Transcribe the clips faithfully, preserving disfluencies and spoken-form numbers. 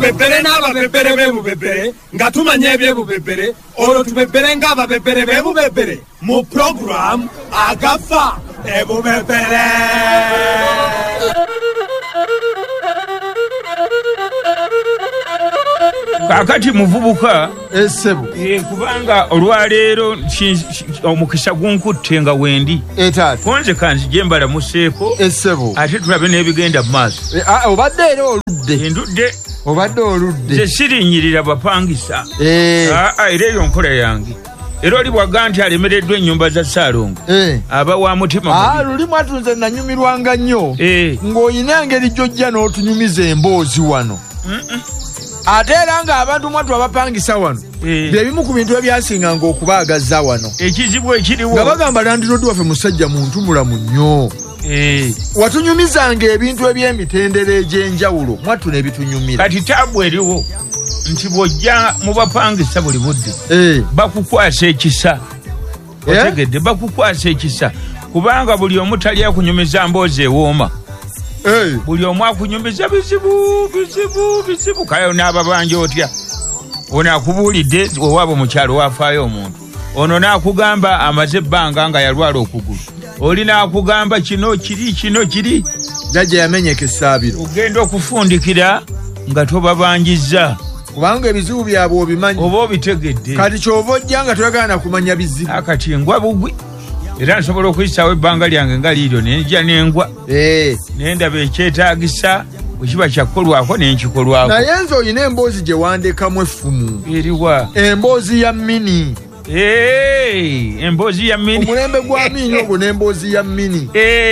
bubebere n'ababebere be bubebere nga tumanya ebyebubebere olwo tubebere ng'ababebere be bubebere mu program agafa ebubebere. Kakati muvubuka esebo e kubanga olwaleero omukisa gunkutte nga wendi etata konze kanzi jembala museko esebo ate tulabe n'ebigenda mu maaso obadde era oludde endudde obadde oludde ze sirinyirira bapangisa eh aa era eyo nkola yange era oli bwaga nti alemereddwa ennyumba za Ssaalongo eh aba wa mutima mubi lulimu atunze nanyumirwanga nnyo eh ng'oyina engeri gy'ojja n'otunyumiza emboozi wano ate era ng'abantu mwatu abapangisa wano bye bimu ku bintu ebyasinganga okubaagaza wano ekizibu ekiriwo nga bagamba landiroodi waffe musajja muntu mulamu nnyo watunyumizanga ebintu eby'emitendera egy'enjawulo mwatu ne bitunyumira kati taabu eriwo nti bw'ojja mu bapangisa buli budde bakukwasa ekisa otegedde bakukwasa ekisa kubanga buli omu tali akunyumiza mboozi ewooma buli omu akunyumiza bizibu bizibu bizibu kayo n'ababanja otya ono akubuulidde owaabo mukyalo wafaayo omuntu ono n'akugamba amaze ebbanga nga yalwala okugulu oli n'akugamba kino kiri kino kiri jajja yamenyeka essaabiro ogenda okufundikira nga tobabanjizza kubanga ebizibu byabwe obimanyi oba obitegedde kati kyova ojja nga toyagala kumanya bizibu akati ngwa bugwi era nsobola okuyisaawo ebbanga lyange nga liiryo nenjja n'engwa nendaba ekyetaagisa bwe kiba kyakukolwako nenkikolwako naye nze olina emboozi gye wandekamu effumu eriwa emboozi ya mini emboozi ya mini omulembe gwa mini ogwo n'emboozi ya mini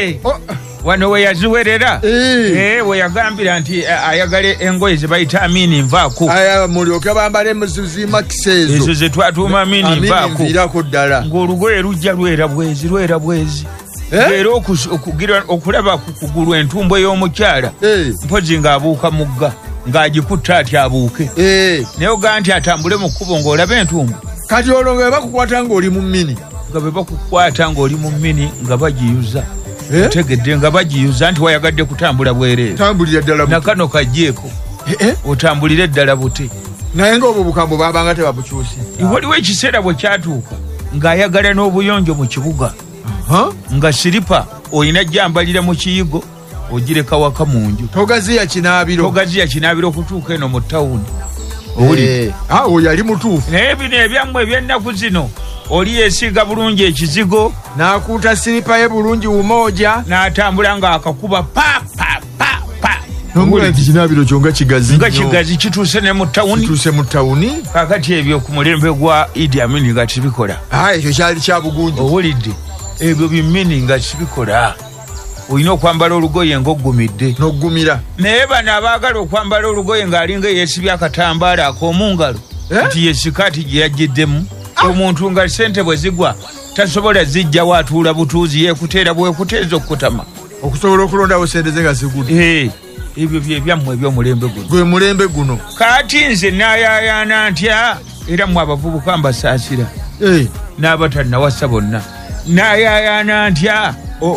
wano we yaziwerera weyagambira nti ayagala engoye ze bayita amini nvaako mulyoke bambale zimakisa ezo ezo ze twatuuma amini nvaako nviirako ddala ng'olugoye lujja lwera bwezi lwera bwezi era okulaba ku kugulu entumbo ey'omukyala mpozi ng'abuuka mugga ng'agikutta ati abuuke naye ogaa nti atambule mu kkubo ng'olaba entumbo kati olwo nga bakukwata ng'oli mu mini nga bwe bakukwata ng'oli mu mini nga bagiyuza otegedde nga bagiyuza nti wayagadde kutambula bwereere tambulira ddala nakano kajjeeko otambulire ddala bute naye ng'obwo bukambo babanga tebabukyusi waliwo ekiseera bwe kyatuuka ng'ayagala n'obuyonjo mu kibuga nga siripa olina gyambalira mu kiyigo ogireka waka mu nju togaziya kinaabiro togaziya kinaabiro okutuuka eno mu tawuni owuli awo yali mutuufu naye bino ebyammwe eby'ennaku zino oli yeesiiga bulungi ekizigo n'akuuta siripa ye bulungi wumoja n'atambula ng'akakuba pa pa pa pa nomula nti kinaabiro kyo nga kigazi nga kigazi kituuse ne mu tawuni kituuse mu tawuni kakati ebyo ku mulembe gwa Idi Amin nga tibikola ekyo kyali kya bugunju owulidde ebyo bimini nga tibikola olina okwambala olugoye ng'oggumidde n'oggumira naye bano abaagala okwambala olugoye ng'alinga yeesibye akatambaala ak'omungalo nti ye sikaati gye yaggiddemu omuntu nga sente bwe zigwa tasobola zijja waatuula butuuzi yeekuteera bwekuteeza okukutama okusobola okulondawo sente ze nga zigudde ebyo bye byammwe eby'omulembe guno gwe mulembe guno kaati nze naayayaana ntya era mmwe abavubuka mbasaasira n'abatannawasa bonna naayayaana ntya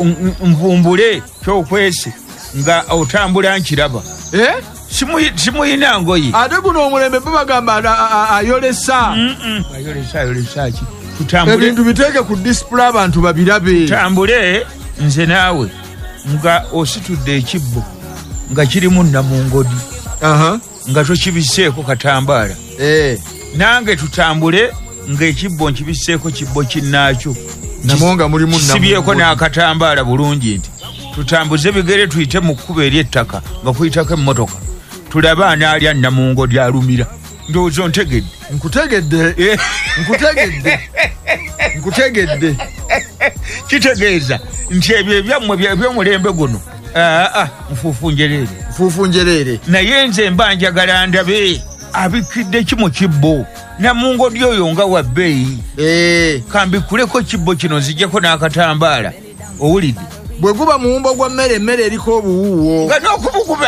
nvumbule kyokwese nga otambula nkiraba simuyina ngoye ate guno omulembe babagamba ayolesa ayolesa ayolesa ki ebintu biteeke ku display abantu babirabe tutambule nze naawe nga ositudde ekibbo nga kirimu namungodi nga tokibiseeko katambaala nange tutambule ng'ekibbo nkibiseeko kibbo kinnaakyo namonga mulimu sibyeko n'akatambaala bulungi nti tutambuze bigere tuyite mu kkubo ery'ettaka nga kuyitako emmotoka tulabe anaalya namungo lyalumira ndowooza ontegedde nkutegedde nkutegedde nkutegedde kitegeeza nti ebyo ebyammwe by'omulembe guno aa nfuufu njereere nfuufu njereere naye nze mba njagala ndabe abikidde ki mu kibbo namungo lyoyo nga wa bbeeyi kambikuleko kibbo kino nzijjeko n'akatambaala owulidde bwe guba muwumbo gwa mmere emmere eriko obuwuuwo nga n'okubuguma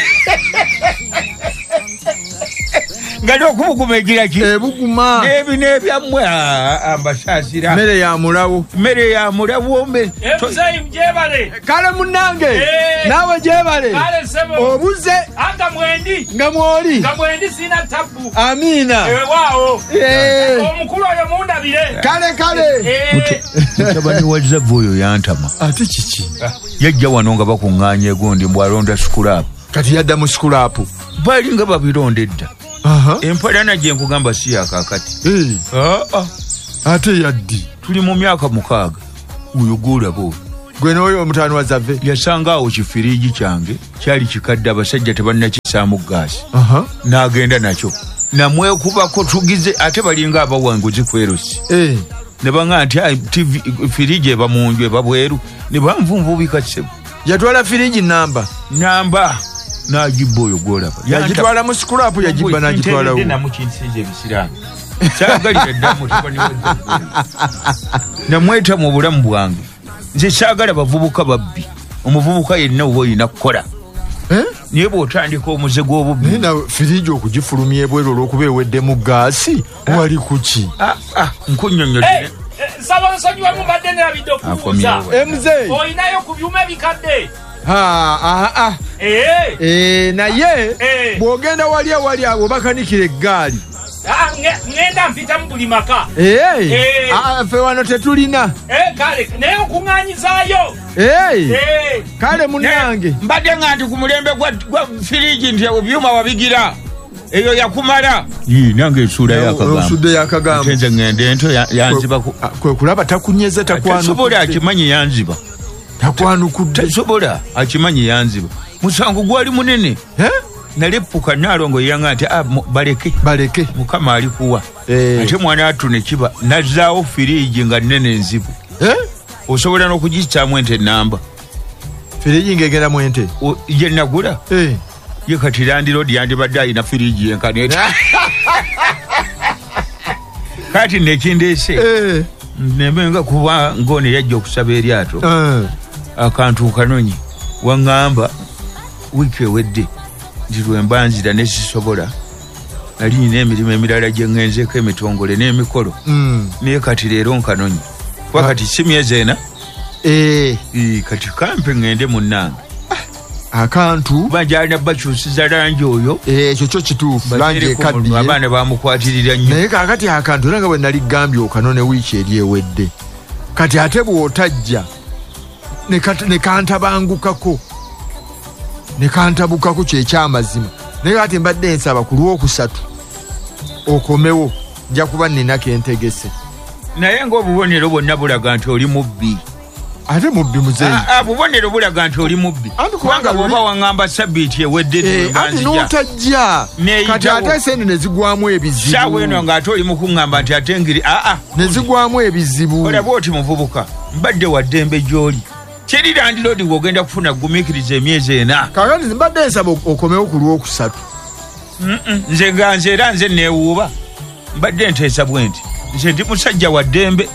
nga n'okubuguma egiraki ebuguma n'ebino ebyammwe ambasaasira mmere ya mulawo mmere ya mulawo mbe kale munnange naawe gyebale obuze mwendi. Nga mwoli. Nga mwendi sina tabu. Amina. Ewe wao. Eh. Omukulu oyo mundabire. Kale kale. Eh. Mutabani wa Zavu oyo yantama. Ate kiki? Yajja wano nga bakuŋŋaanya egundi mbwalonda sikulapu. Kati yadda mu sikulapu. Bali nga babirondedda. Aha. Empalana gye nkugamba si yakakati. Eh. Ah ah. Ate yaddi. Tuli mu myaka mukaaga. Uyo gulabo. Gwe n'oyo omutaani wa Zave. Yasanga awo kifiriji kyange kyali kikadde abasajja tebannakisaamu gaasi. Aha. N'agenda nakyo. Namwekubako tugize ate balinga abawanguzi kwerosi. Eh. Ne banga nti T V firiji eba mu nju eba bweru ne banvunvubika kisebo. Yatwala firiji namba. Namba n'agibba oyo gwolaba. Yagitwala mu sikulapu yagibba n'agitwala wo. Na mu kinsinze ebisiraani. Saagalira dda mutabani wa Zavu. Namweta mu bulamu bwange. Nze saagala bavubuka babbi. Omuvubuka yenna oba olina kukola. Eh? Naye bw'otandika omuze gw'obubbi. Naye nawe firiji okugifulumya ebweru olw'okuba eweddemu gaasi wali kuki? Ah ah nkunnyonnyodde. Saba nsonyiwa mu mbadde nerabidde okubuuza. Emuze. Oyinayo ku byuma ebikadde. Ha ah ah. Eh. Eh naye Eh. bw'ogenda wali awali awo bakanikira eggaali. Ah ngenda mpita mu buli maka. Eh. Eh. Ah ffe wano tetulina. Eh kale naye okuŋŋaanyizaayo. Eh. Eh. Kale munnange. Mbadde nga nti ku mulembe gwa gwa firiji nti ebyuma wabigira. Eyo yakumala. Yii nange ensuula yakagamba. Ensudde yakagamba. Tenze ngende ento yanziba ku. Kwe kulaba takunyeza takwanu. Tasobola akimanyi yanziba. Takwanukudde. Tasobola akimanyi yanziba. Musango gwali munene. Eh? Naleppuka nalongo yanga nti ah baleke. Baleke. Mukama alikuwa. Eh. Ate mwana atune kiba nazaawo firiji nga nene nzibu. Eh? Osobola n'okugiyitamu ente namba. Firiji ngegera mu ente. Ye nagula. Eh. Ye kati landiroodi yandibadde alina firiji yenkaneti. Kati nekindeese. Eh. Nemenga kuba ngone yajja okusaba eryato. Eh. Akantu kanonyi. Wangamba wiki ewedde. Nti lwembanzira ne sisobola. Nali nina emirimu emirala gye ŋŋenzeeko emitongole n'emikolo. Mm. Naye kati leero nkanonyi. Kuba kati si myezi ena. Eh. Kati kampe ŋŋende munnange. Akantu bajana bakyusiza langi oyo. Eh ekyo kyo kituufu langi ekaddiye. Abaana bamukwatirira nnyo. Naye kaakati akantu era nga bwe nali gambye okanone wiiki eri ewedde. Kati ate bw'otajja ne ne kantabangukako. Ne kantabukako kyekyamazima. Naye kati mbadde nsaba ku lwokusatu okomewo nja kuba nina kentegese. Naye ng'obubonero bwonna bulaga nti oli mubbi. Ate mubbi muzeyi. Ah bubonero bulaga nti oli mubbi. Kubanga bw'oba waŋŋamba sabbiiti ewedde ati n'otajja. Kati ate sente ne zigwamu ebizibu. Saawa eno ng'ate oli mu kuŋŋamba nti ate ngiri aa. Ne zigwamu ebizibu. Olaba oti muvubuka mbadde wa ddembe gy'oli. Teri landiroodi ng'ogenda kufuna gumiikiriza emyezi ena. Kaakati mbadde nsaba okomewo ku lwokusatu. Nze nga nze era nze neewuuba. Mbadde nteesa bwe nti nze ndi musajja wa ddembe.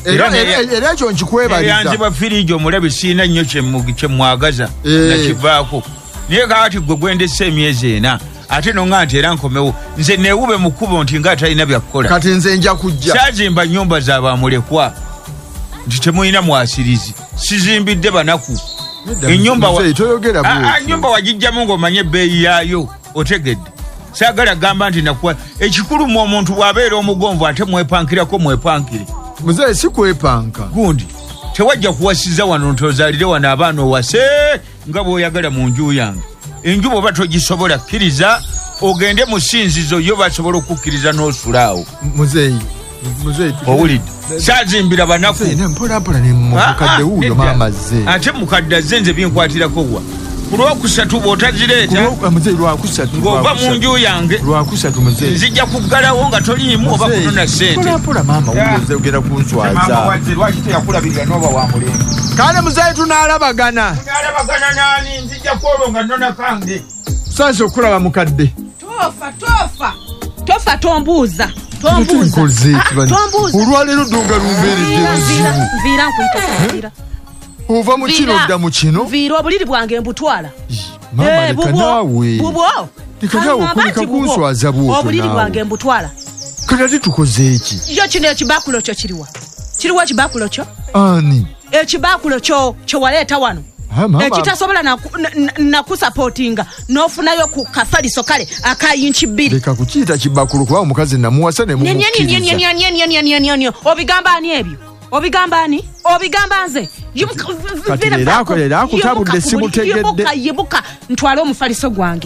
Era ekyo nkikwebaliza. Yanziba firiji omulabi siina nnyo kyemwagaza nakivaako. Naye kaakati gwe gwendesa emyezi ena ate nonga nti era nkomewo nze neewube mu kkubo nti nga talina byakukola. Kati nze nja kujja. Saazimba nnyumba z'abamulekwa nti temulina mwasirizi. Sizimbidde banaku. Ennyumba ennyumba wagijjamu ng'omanye ebbeeyi yaayo otegedde. Saagala gamba nti nakuwa ekikulu mu omuntu bw'abeera omugonvu ate mwepankirako mwepankire. Muzeyi si kwepanka. Gundi tewajja kuwasiza wano ntozaalire wano abaana owase nga bw'oyagala mu nju yange. Enju bw'oba togisobola kkiriza ogende mu ssinzizo yo basobola okukkiriza n'osulaawo. Muzeyi muzeyi owulidde saazimbira banaku. Mpola mpola ne mukadde wuuyo maama ze. Ate mukadde azze nze binkwatirako wa. Ku lwokusatu bw'otazireeta muzeyi lwakusatu ng'ova mu nju yange lwakusatu muzeyi nzija kuggalawo nga toliimu oba kunona ssente. Mpola mpola maama wuuyo ogenda kunswaza. Lwaki teyakulabirira n'oba wa mulembe. Kale muzeyi tunaalabagana. Tunaalabagana naani nzija kwolwo nga nnona kange. Sanse okulaba mukadde. Tofa tofa tofa tombuuza. Tombuuza. Tombuuza. Olwaleero ddonga lumbeeredde buzibu. Nviira nkuyita. Ova mu kino odda mu kino. Nviira obuliri bwange mbutwala. Mama leka naawe. Bubwo. Leka naawe kuleka kunswaza bw'otyo naawe. Obuliri bwange mbutwala. Kati ate tukoze eki? Yo kino ekibakulo kyo kiriwa? Kiriwa ekibakulo kyo? Ani? Ekibakulo kyo kye waleeta wano. ekitasobola nakusupportinga n'ofunayo ku kafaliso kale akayinchi bbiri leka kukiyita kibakulu kuba omukazi namuwasa ne mumukkiriza obigamba ani ebyo obigamba ani obigamba nze era akutabudde simutegedde yibuka ntwale omufaliso gwange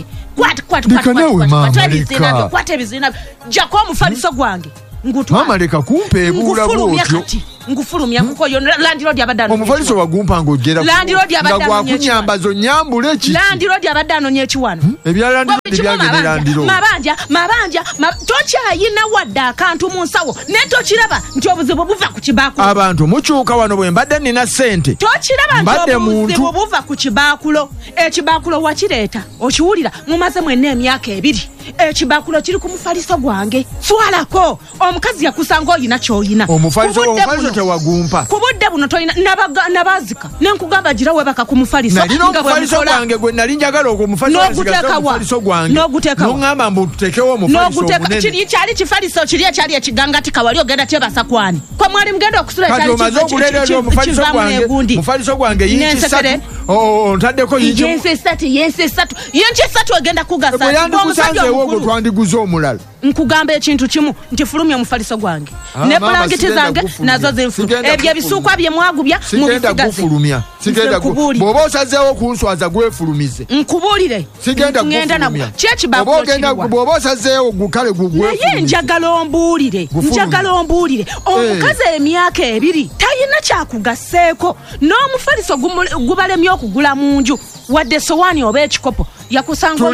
kwata ebizina jako omufaliso gwange mama leka kumpeebuula bwotyo ngufulumya nkukoyo landlord abadano omufaliso wagumpa ng'ojjera nga gwakunyambazo nyambule kiki landlord abadano nyekiwano ebya landlord byagende landlord mabanja mabanja tokyayina wadde akantu mu nsawo ne tokiraba nti obuzibu buva ku kibaakulo abantu mukyuka wano bwe mbadde nina ssente tokiraba nti obuzibu buva ku kibaakulo ekibaakulo wakireeta okiwulira mumaze mwenna emyaka ebiri ekibaakulo kiri ku mufaliso gwange swalako omukazi yakusanga oyina kyoyina omufaliso tewagumpa ku budde buno tolina nabazika nenkugamba gira webaka ku mufaliso nalina omufaliso gwange gwe nali njagala ogwo omufaliso gwange noŋŋamba mbu tutekewo omufaliso omunene kiri kyali kifaliso kiri ekyali ekigangatika wali ogenda kyebasa kwani kwe mwali mugenda okusula kati omaze okuleerera omufaliso gwange yinki ssatu ontaddeko yensi esatu yensi esatu yensi esatu ogenda kugasa bwe yandikusanzeewo ogwo twandiguze omulala nkugamba ekintu kimu nti fulumya omufaliso gwange ne bulangiti zange nazo zinfu ebyo ebisuukwa bye mwagubya mubifulumya bw'oba osazeewo kunswaza gwefulumize nkubuulire sigenda gufulumya bw'oba osazeewo gukale naye njagala ombuulire njagala ombuulire omukazi emyaka ebiri talina kyakugaseeko n'omufaliso gubalemye okugula mu nju wadde sowaani oba ekikopo yakusanga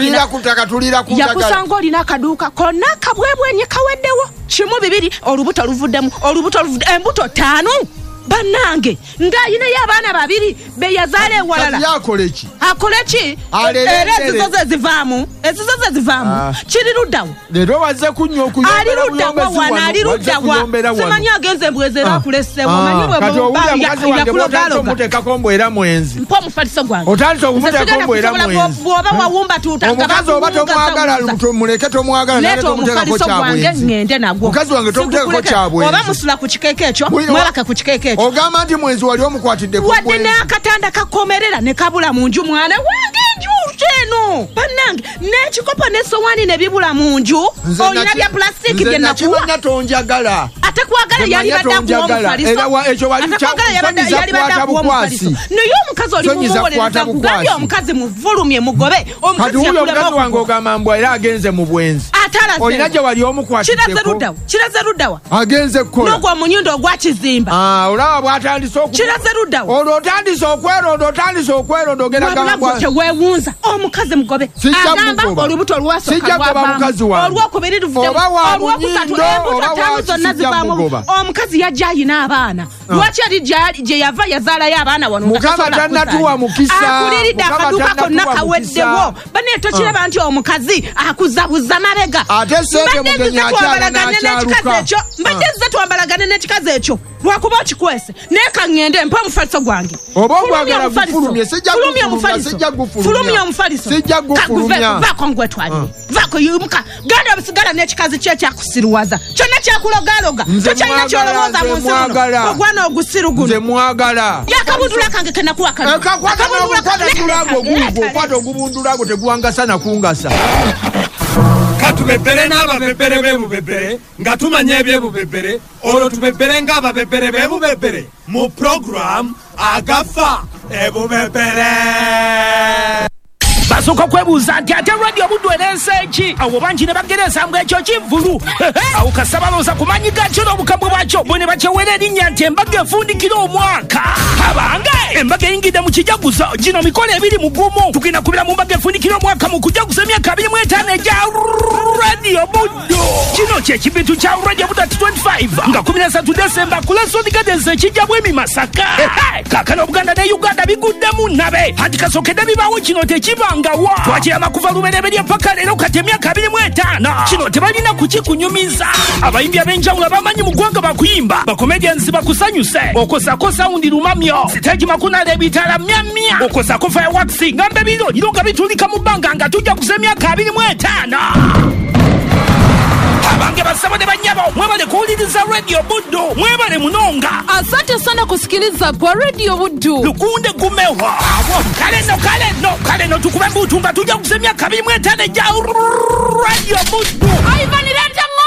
olina akaduuka konna kabwebwenye kaweddewo kimu bibiri olubuto luvuddemu olubuto luvudde embuto ttaanu bannange ng'ayinayo abaana babiri be yazaala ewalala yakoleki akoleki era ezizo ze zivaamu ezizo ze zivaamu kiri luddawo leero wazze kunnyo ali luddawa wana ali luddawa simanyi agenze embwezi era akuleseewo manyi bwemuteekako mbwera mwenzi mpa omufaliso gwange otandise okumuteekako mbwera mwenzi bw'oba wawumba omukazi oba tomwagala muleke tomwagala leeta omufaliso gwange ŋŋende nagwo mukazi wange tomuteekako kyabwenzi oba musula ku kikeeko ekyo mwebaka ku kikeeko ogamba nti mwenzi wali omukwatidde wadde n'akatanda kakomerera ne kabula mu nju mwana wange enjuutu eno bannange n'ekikopo n'essowaani ne bibula mu nju olina bya pulasitiki bye nakuwa tonjagala ate kwagala yali badde akuwa omufaliso yali badde akuwa omufaliso naye omukazi oli mumuwolereza kugambye omukazi muvulumye mugobe omukazi wange ogamba mbwa era agenze mu bwenzi olina gye wali omukwatiddeko kiraze luddawa agenze kukola n'ogwo omunyindo ogwakizimba olaba bw'atandise kiraze luddawa olwo otandise okweronda otandise okweronda ogeragambwa teweewunza omukazi mugobe agamba olubuto olwasooka lwavaamu olwokubiri luvuddemu olwokusatu embuto ttaano zonna zivaamu omukazi yajja ayina abaana lwaki ali gye yava yazaalayo abaana wano mukama tannatuwa mukisa akuliridde akaduuka konna kaweddewo bane tokiraba nti omukazi akuzabuza mabega ate sente mugenyi akyala n'akyaluka mbadde zze twambalagane n'ekikazi ekyo lwakuba okikwese naye kaŋŋende mpa omufaliso gwange oba ogwagala gufulumye sijja gufulumya omufaliso vaako ngwetwalire vaako yimuka ganda obusigala n'ekikazi kye ekyakusiruwaza kyonna kyakulogaloga tokyalina kyolowooza mu nsi muno ogwana ogusiru guno nze mwagala yakabundula kange kenakuwa okwata ogubundulago teguwangasa nakungasa katubebere n'ababebere b'ebubebere nga tumanya ebyebubebere olwo tubebere ng'ababebere b'ebubebere mu program agafa ebubebere basooka kwebuuza nti ate radio buddu erensa eki awo bangi ne bagereza ngu ekyo kivulu awo kasabalooza kumanyi gakyo n'obukambwe bwakyo bwe ne bakyewera erinnya nti embaga efundikira omwaka abange embaga eyingidde mu kijaguzo gino mikolo ebiri mu gumu tugenda kubira mu mbaga efundikira omwaka mu kujaguza emyaka abiri mu etaano egya radio buddu kino kyekibintu kya radio buddu ati twenty-five nga kumi na ssatu desemba ku lesoni gardens ekijjabwa emi Masaka kaakano Buganda ne Uganda biguddemu nabe anti kasookedde bibaawo kino tekibangawa twakirama kuva lubereberye paka leero kati emyaka abiri mu etaano kino tebalina kukikunyumiza abayimbi ab'enjawulo abamanyi mu ggwanga bakuyimba bakomedians bakusanyuse okosako sawundi lumamyo siteegi makunala ebitaala myamya okosako fireworks ngamba ebiro liro nga bitulika mu bbanga nga tujja kuza emyaka abiri mu etaano abange basabo ne banyabo mwebale kuwuliriza Radio Buddu mwebale munonga. Asante sana kusikiliza kwa Radio Buddu. Lukunde gumewa awo kale no kale no kale no tukube mbutumba tujja kusemya kabiri mwetane ja Radio Buddu.